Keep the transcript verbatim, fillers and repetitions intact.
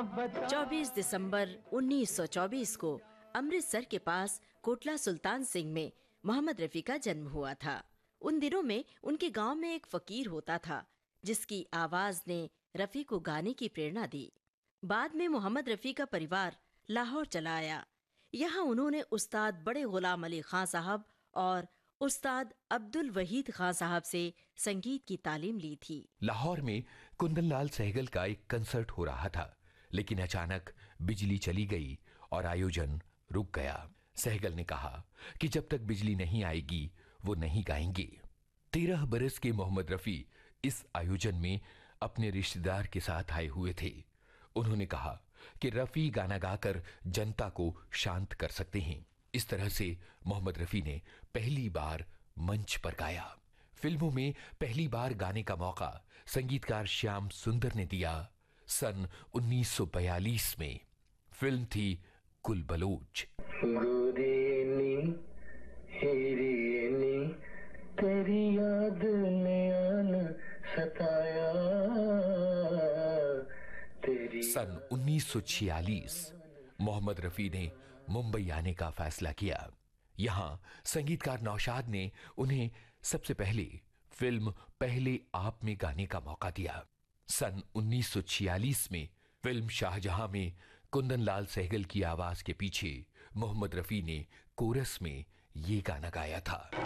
चौबीस दिसंबर उन्नीस सौ चौबीस को अमृतसर के पास कोटला सुल्तान सिंह में मोहम्मद रफी का जन्म हुआ था। उन दिनों में उनके गांव में एक फकीर होता था जिसकी आवाज ने रफी को गाने की प्रेरणा दी। बाद में मोहम्मद रफी का परिवार लाहौर चला आया। यहाँ उन्होंने उस्ताद बड़े गुलाम अली खां साहब और उस्ताद अब्दुल वहीद खां साहब से संगीत की तालीम ली थी। लाहौर में कुंदन लाल सहगल का एक कंसर्ट हो रहा था, लेकिन अचानक बिजली चली गई और आयोजन रुक गया। सहगल ने कहा कि जब तक बिजली नहीं आएगी वो नहीं गाएंगे। तेरह बरस के मोहम्मद रफी इस आयोजन में अपने रिश्तेदार के साथ आए हुए थे। उन्होंने कहा कि रफी गाना गाकर जनता को शांत कर सकते हैं। इस तरह से मोहम्मद रफी ने पहली बार मंच पर गाया। फिल्मों में पहली बार गाने का मौका संगीतकार श्याम सुंदर ने दिया। सन उन्नीस सौ बयालीस में फिल्म थी गुल बलोच। तेरी याद ने आना सताया। सन उन्नीस सौ छियालीस मोहम्मद रफी ने मुंबई आने का फैसला किया। यहां संगीतकार नौशाद ने उन्हें सबसे पहले फिल्म पहले आप में गाने का मौका दिया। सन उन्नीस सौ छियालीस में फिल्म शाहजहां में कुंदन लाल सहगल की आवाज के पीछे मोहम्मद रफी ने कोरस में ये गाना गाया था।